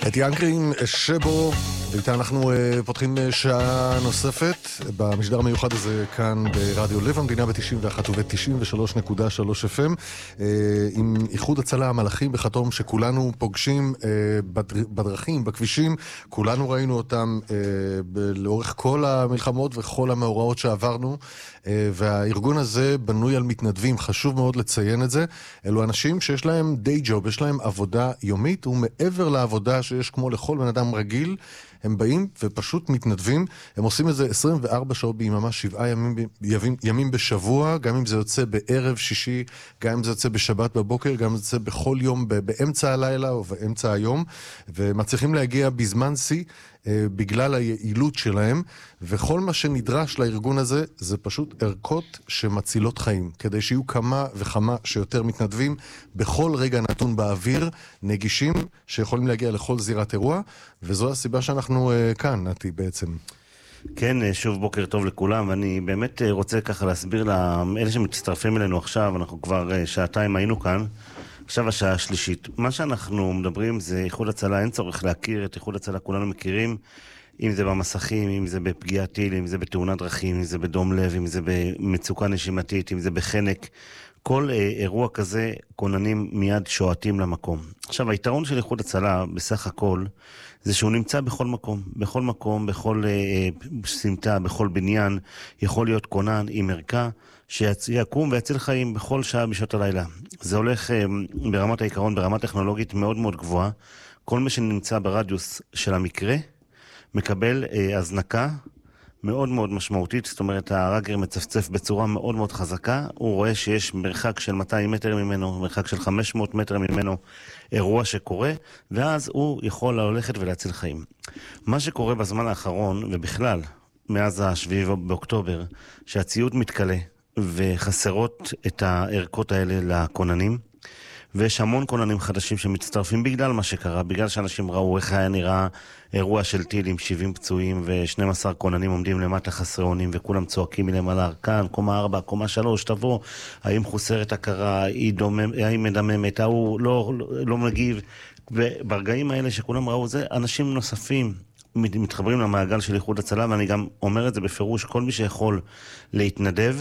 את ינקרים שבו, ואיתה אנחנו פותחים שעה נוספת במשדר המיוחד הזה כאן ברדיו לב המדינה ב-91 וב-93.3 FM עם איחוד הצלה המלאכים בחתום שכולנו פוגשים בדרכים, בכבישים, כולנו ראינו אותם לאורך כל המלחמות וכל המאורעות שעברנו, והארגון הזה בנוי על מתנדבים, חשוב מאוד לציין את זה. אלו אנשים שיש להם די ג'וב, יש להם עבודה יומית, ומעבר לעבודה שיש כמו לכל בן אדם רגיל, הם באים ופשוט מתנדבים. הם עושים את זה 24 שעות ביממה, 7 ימים בשבוע, גם אם זה יוצא בערב שישי, גם אם זה יוצא בשבת בבוקר, גם אם זה יוצא בכל יום באמצע הלילה או באמצע היום, ומצליחים להגיע בזמן שיא בגלל היעילות שלהם, וכל מה שנדרש לארגון הזה זה פשוט ערכות שמצילות חיים, כדי שיהיו כמה וכמה שיותר מתנדבים בכל רגע נתון באוויר, נגישים שיכולים להגיע לכל זירת אירוע, וזו הסיבה שאנחנו כאן, נתי, בעצם. כן, שוב בוקר טוב לכולם, ואני באמת רוצה ככה להסביר לאלה שמצטרפים אלינו עכשיו, אנחנו כבר שעתיים היינו כאן, עכשיו השעה השלישית. מה שאנחנו מדברים זה איחוד הצלה, אין צורך להכיר את איחוד הצלה, כולנו מכירים, אם זה במסכים, אם זה בפגיעת טיל, אם זה בתאונת דרכים, אם זה בדום לב, אם זה במצוקה נשימתית, אם זה בחנק. כל אירוע כזה כוננים מיד שועטים למקום. עכשיו, היתרון של איחוד הצלה בסך הכל זה שהוא נמצא בכל מקום, בכל מקום, בכל סמטה, בכל בניין, יכול להיות כונן עם ערכה שיקום ויציל חיים בכל שעה בשעות הלילה. זה הולך ברמת העיקרון, ברמה טכנולוגית מאוד מאוד גבוהה. כל מי שנמצא ברדיוס של המקרה מקבל הזנקה מאוד מאוד משמעותית, זאת אומרת הרגר מצפצף בצורה מאוד מאוד חזקה, הוא רואה שיש מרחק של 200 מטר ממנו, מרחק של 500 מטר ממנו אירוע שקורה, ואז הוא יכול ללכת ולהציל חיים. מה שקורה בזמן האחרון, ובכלל מאז ה7 באוקטובר, שהציוד מתקלה וחסרות את הערכות האלה לכוננים, ויש המון כוננים חדשים שמצטרפים בגלל מה שקרה, בגלל שאנשים ראו איך היה נראה אירוע של טיל עם 70 פצועים ו12 כוננים עומדים למטה חסרי אונים וכולם צועקים מלמעלה, כאן, קומה 4, קומה 3, תבוא, האם חוסרת הכרה, האם מדממת, הוא לא מגיב, וברגעים האלה שכולם ראו זה, אנשים נוספים מתחברים למעגל של איחוד הצלה, ואני גם אומר את זה בפירוש, כל מי שיכול להתנדב,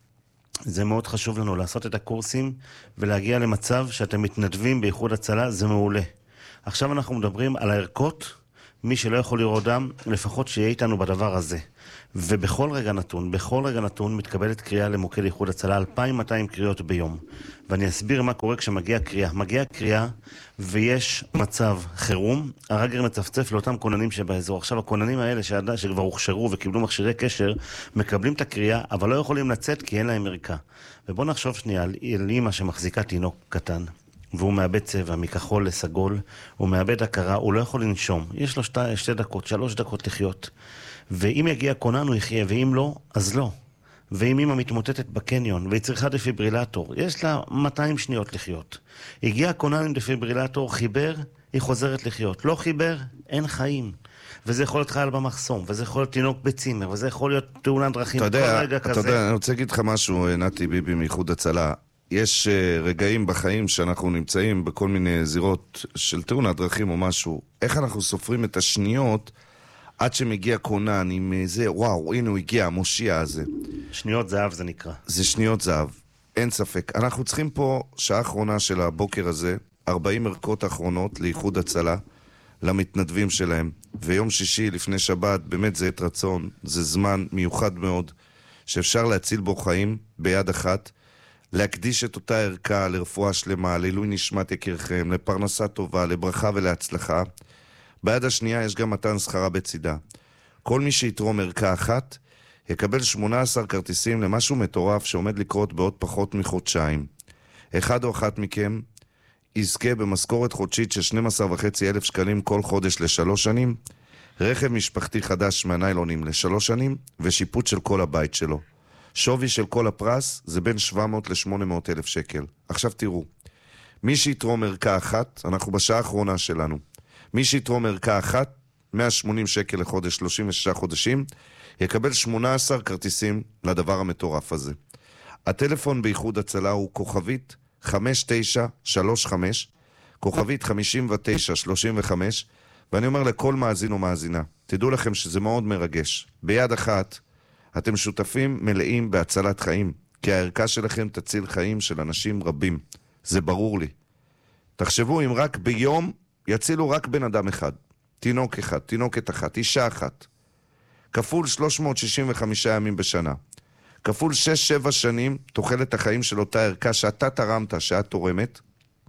זה מאוד חשוב לנו לעשות את הקורסים ולהגיע למצב שאתם מתנדבים באיחוד הצלה, זה מעולה. עכשיו אנחנו מדברים על הערכות, מי שלא יכול לראות דם, לפחות שיהיה איתנו בדבר הזה. ובכל רגע נתון מתקבלת קריאה למוקד איחוד הצלה, 2,200 קריאות ביום. ואני אסביר מה קורה כשמגיעה קריאה. מגיעה קריאה ויש מצב חירום, הרגר מצפצף לאותם כוננים שבאזור. עכשיו הכוננים האלה שכבר הוכשרו וקיבלו מכשירי קשר, מקבלים את הקריאה, אבל לא יכולים לצאת כי אין להם ערכה. ובואו נחשוב שנייה על אמא שמחזיקה תינוק קטן. והוא מאבד צבע מכחול לסגול, הוא מאבד הכרה, הוא לא יכול לנשום. יש לו 2 דקות, 3 דקות לחיות. ואם יגיע כונן הוא יחיה, ואם לא, אז לא. ואם אמא מתמוטטת בקניון, והיא צריכה דפיברילטור, יש לה 200 שניות לחיות. הגיע כונן עם דפיברילטור, חיבר, היא חוזרת לחיות. לא חיבר, אין חיים. וזה יכול להיות חייל במחסום, וזה יכול להיות תינוק בצימר, וזה יכול להיות תאונת דרכים, כל רגע כזה. אתה יודע, אני רוצה להגיד לך משהו, נתי ביבי מאיחוד הצלה. יש רגעים בחיים שאנחנו נמצאים בכל מיני זירות של תאונת דרכים או משהו. איך אנחנו סופרים את השניות עד שמגיע כונן עם זה, וואו, הנה הוא הגיע, המושיע הזה. שניות זהב זה נקרא. זה שניות זהב, אין ספק. אנחנו צריכים פה שעה אחרונה של הבוקר הזה, 40 ערכות אחרונות לאיחוד הצלה, למתנדבים שלהם. ויום שישי לפני שבת, באמת זה את רצון, זה זמן מיוחד מאוד, שאפשר להציל בו חיים ביד אחת, להקדיש את אותה ערכה לרפואה שלמה, לעילוי נשמת יקירכם, לפרנסה טובה, לברכה ולהצלחה. ביד השנייה יש גם מתן שכרה בצידה. כל מי שיתרום ערכה אחת יקבל 18 כרטיסים למשהו מטורף שעומד לקרות בעוד פחות מחודשיים. אחד או אחת מכם יזכה במשכורת חודשית של 12,500 שקלים כל חודש ל3 שנים, רכב משפחתי חדש מהניילונים ל3 שנים, ושיפוט של כל הבית שלו. שווי של כל הפרס זה בין 700 ל-800 אלף שקל. עכשיו תראו, מי שיתרום ערכה אחת, אנחנו בשעה האחרונה שלנו, מי שיתרום ערכה אחת, 180 שקל לחודש, 36 חודשים, יקבל 18 כרטיסים לדבר המטורף הזה. הטלפון באיחוד הצלה הוא כוכבית 5935, כוכבית 5935, ואני אומר לכל מאזין או מאזינה, תדעו לכם שזה מאוד מרגש. ביד אחת, אתם שותפים מלאים בהצלת חיים, כי הערכה שלכם תציל חיים של אנשים רבים. זה ברור לי. תחשבו אם רק ביום יצילו רק בן אדם אחד, תינוק אחד, תינוקת אחת, אישה אחת. כפול 365 ימים בשנה. כפול 6-7 שנים תוחלת החיים של אותה ערכה שאתה תרמת, שאת תורמת.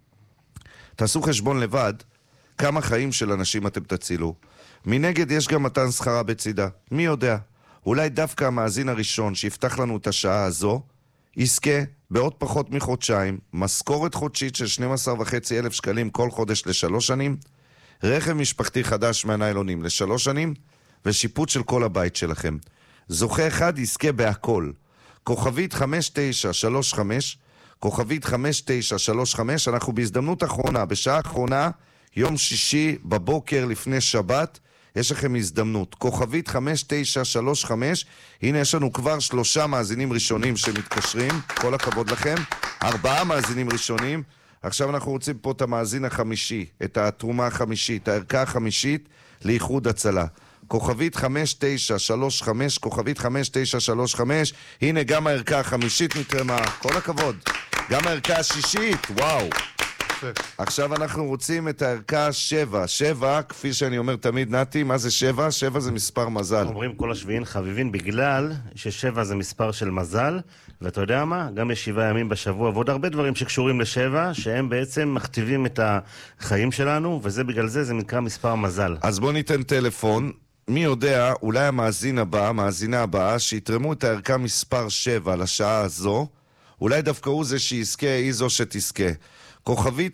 תעשו חשבון לבד כמה חיים של אנשים אתם תצילו. מנגד יש גם מתן שכרה בצידה. מי יודע? אולי דווקא המאזין הראשון שיפתח לנו את השעה הזו יזכה בעוד פחות מחודשיים משכורת חודשית של 12,500 שקלים כל חודש ל3 שנים, רכב משפחתי חדש מהניילונים ל3 שנים, ושיפוט של כל הבית שלכם. זוכה אחד יזכה בהכל. כוכבית 5935, כוכבית 5935, אנחנו בהזדמנות אחרונה, בשעה האחרונה, יום שישי בבוקר לפני שבת, יש לכם הזדמנות. כוכבית 5935, הנה יש לנו כבר 3 מאזינים ראשונים שמתקשרים, כל הכבוד לכם, 4 מאזינים ראשונים, עכשיו אנחנו רוצים פה את המאזין החמישי, את התרומה החמישית, הערכה החמישית לאיחוד הצלה. כוכבית 5935, כוכבית 5935, הנה גם הערכה החמישית נתרמה, כל הכבוד. גם הערכה השישית, וואו. עכשיו אנחנו רוצים את הערכה 7. 7, כפי שאני אומר תמיד, נתי, מה זה 7? 7 זה מספר מזל. אומרים כל השביעים חביבין בגלל ש7 זה מספר של מזל, ואתה יודע מה? גם יש 7 ימים בשבוע, ועוד הרבה דברים שקשורים ל7, שהם בעצם מכתיבים את החיים שלנו, וזה בגלל זה נקרא מספר מזל. אז בוא ניתן טלפון. מי יודע, אולי המאזין הבא, המאזינה הבאה, שיתרמו את הערכה מספר 7 לשעה הזו, אולי דווקא הוא זה שיזכה, היא זו שתזכה. כוכבית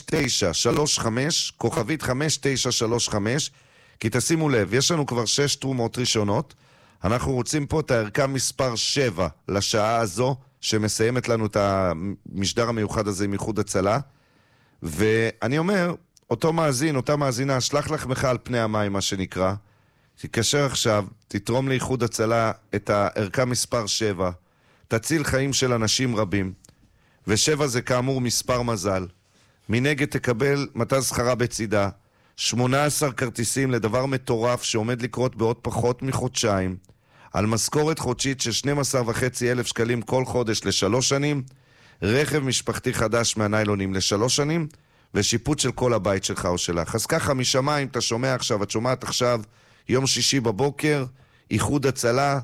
5935, כוכבית 5935, כי תשימו לב, יש לנו כבר 6 תרומות ראשונות, אנחנו רוצים פה את הערכה מספר 7 לשעה הזו, שמסיימת לנו את המשדר המיוחד הזה עם איחוד הצלה, ואני אומר, אותו מאזין, אותה מאזינה, שלח לחמך על פני המים, מה שנקרא, תתקשר עכשיו, תתרום לאיחוד הצלה את הערכה מספר 7, תציל חיים של אנשים רבים, ו7 זה כאמור מספר מזל. מנגד תקבל מתן שכרה בצידה, 18 כרטיסים לדבר מטורף שעומד לקרות בעוד פחות מחודשיים, על משכורת חודשית של 12,500 שקלים כל חודש ל3 שנים, רכב משפחתי חדש מהניילונים ל3 שנים, ושיפוט של כל הבית שלך או שלך. אז ככה משמיים, אתה שומע עכשיו, את שומעת עכשיו, יום שישי בבוקר, איחוד הצלה,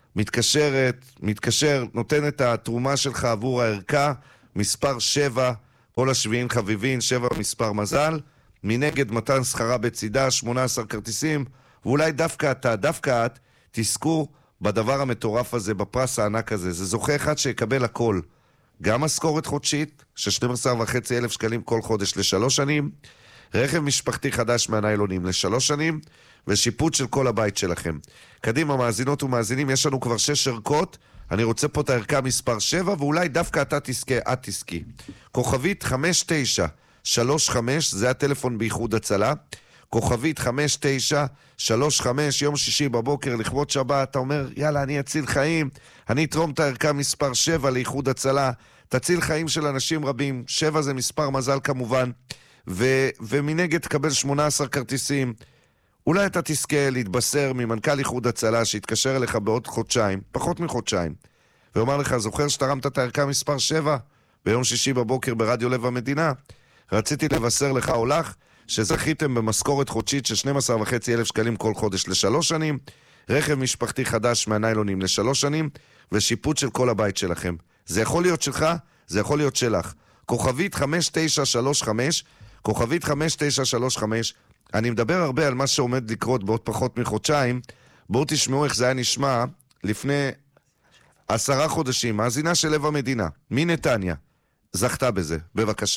מתקשר, נותן את התרומה שלך עבור הערכה, מספר 7, כל השביעים חביבין, 7 מספר מזל, מנגד מתן שכרה בצידה, 18 כרטיסים, ואולי דווקא אתה, דווקא את, תזכו בדבר המטורף הזה, בפרס הענק הזה. זה זוכה אחד שיקבל הכל. גם משכורת חודשית, של 12,500 שקלים כל חודש ל3 שנים, רכב משפחתי חדש מהניילונים ל3 שנים, ושיפוט של כל הבית שלכם. קדימה, מאזינות ומאזינים, יש לנו כבר 6 ערכות, אני רוצה פה את הערכה מספר 7, ואולי דווקא אתה תזכה, את תזכי. כוכבית 5935, זה הטלפון באיחוד הצלה. כוכבית 5935, יום שישי בבוקר, לכבוד שבת, אתה אומר, יאללה, אני אציל חיים, אני אתרום את הערכה מספר 7 לאיחוד הצלה, תציל חיים של אנשים רבים, 7 זה מספר מזל כמובן, ומנגד תקבל 18 כרטיסים, אולי אתה תזכה להתבשר ממנכ"ל איחוד הצלה שיתקשר אליך בעוד חודשיים, פחות מחודשיים, ואומר לך, זוכר שתרמת את הערכה מספר 7 ביום שישי בבוקר ברדיו לב המדינה? רציתי לבשר לך או לך שזכיתם במשכורת חודשית של 12,500 שקלים כל חודש ל3 שנים, רכב משפחתי חדש מהניילונים ל3 שנים, ושיפוט של כל הבית שלכם. זה יכול להיות שלך, זה יכול להיות שלך. כוכבית 5935, כוכבית 5935, אני מדבר הרבה על מה שעומד לקרות בעוד פחות מחודשיים, בואו תשמעו איך זה היה נשמע לפני 10 חודשים, מאזינה של לב המדינה, מנתניה, זכתה בזה, בבקשה.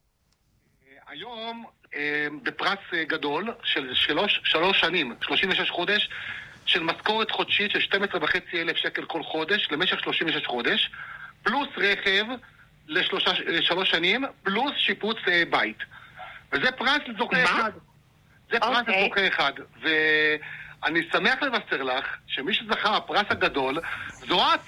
היום בפרס גדול של 3 שנים, 36 חודש, של משכורת חודשית של 12,500 שקל כל חודש, למשך 36 חודש, פלוס רכב ל3 שנים, פלוס שיפוץ בית. וזה פרס לזוכה אחד. זה פרס לזוכה אחד. ואני שמח לבשר לך שמי שזכה הפרס הגדול זו את.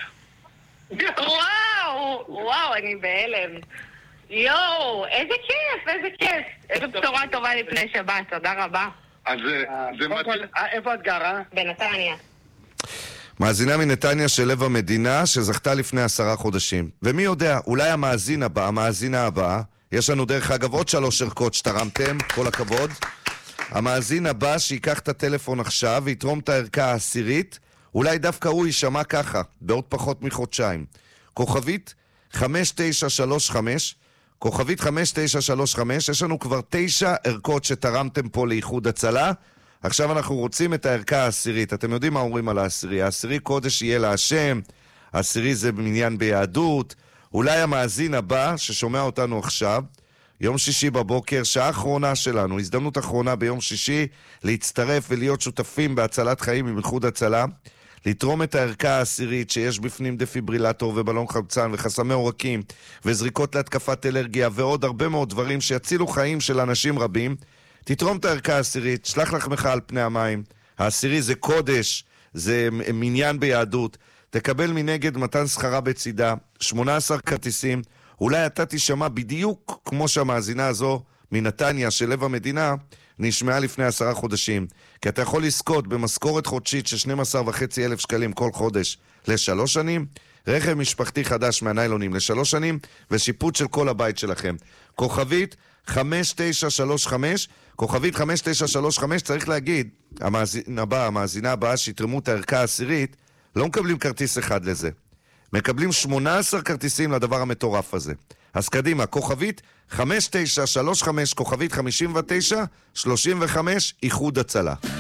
וואו, אני בהלם. יואו, איזה כיף, איזה כיף. איזה בשורה טובה לפני שבת, תודה רבה. אז זה מדהים. איפה את גרה? בנתניה. מאזינה מנתניה של לב המדינה שזכתה לפני 10 חודשים. ומי יודע, אולי המאזינה הבאה, יש לנו דרך אגב עוד 3 ערכות שתרמתם, כל הכבוד. המאזין הבא שיקח את הטלפון עכשיו ויתרום את הערכה העשירית, אולי דווקא הוא יישמע ככה, בעוד פחות מחודשיים. כוכבית 5935, כוכבית 5935, יש לנו כבר 9 ערכות שתרמתם פה לאיחוד הצלה. עכשיו אנחנו רוצים את הערכה העשירית. אתם יודעים מה אומרים על העשירי? העשירי קודש יהיה להשם, העשירי זה מניין ביהדות. אולי המאזין הבא ששומע אותנו עכשיו, יום שישי בבוקר, שעה אחרונה שלנו, הזדמנות אחרונה ביום שישי, להצטרף ולהיות שותפים בהצלת חיים עם איחוד הצלה, לתרום את הערכה העשירית שיש בפנים דפיברילטור ובלון חמצן וחסמי עורקים וזריקות להתקפת אלרגיה ועוד הרבה מאוד דברים שיצילו חיים של אנשים רבים. תתרום את הערכה העשירית, שלח לחמך על פני המים. העשירי זה קודש, זה מניין ביהדות. תקבל מנגד מתן שכרה בצידה, 18 כרטיסים. אולי אתה תשמע בדיוק כמו שהמאזינה הזו מנתניה של לב המדינה נשמעה לפני 10 חודשים. כי אתה יכול לזכות במשכורת חודשית של 12,500 שקלים כל חודש ל3 שנים, רכב משפחתי חדש מהניילונים ל3 שנים, ושיפוט של כל הבית שלכם. כוכבית 5935, כוכבית 5935, צריך להגיד, המאזינה הבאה שיתרמו את הערכה העשירית, לא מקבלים כרטיס אחד לזה. מקבלים 18 כרטיסים לדבר המטורף הזה. אז קדימה, כוכבית 5935, כוכבית 5935, איחוד הצלה.